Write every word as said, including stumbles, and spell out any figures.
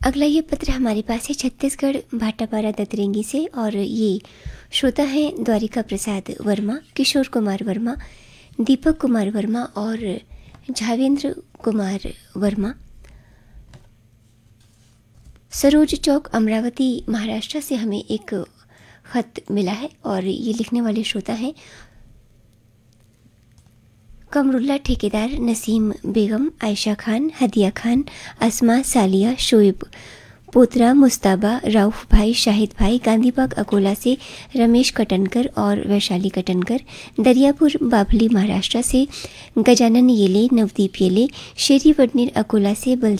अगला ये पत्र हमारे पास है छत्तीसगढ़ भाटापारा दतरेंगी से, और ये श्रोता हैं द्वारिका प्रसाद वर्मा, किशोर कुमार वर्मा, दीपक कुमार वर्मा और झावेंद्र कुमार वर्मा। सरोज चौक अमरावती महाराष्ट्र से हमें एक खत मिला है, और ये लिखने वाले श्रोता हैं कमरुल्ला ठेकेदार, नसीम बेगम, आयशा खान, हदिया खान, अस्मा, सालिया, शोएब पोतरा, मुस्ताबा, राउफ भाई, शाहिद भाई, गांधीबाग अकोला से रमेश कटनकर और वैशाली कटनकर, दरियापुर बाभली महाराष्ट्र से गजानन येले, नवदीप येले, शेरी वडनेर अकोला से बल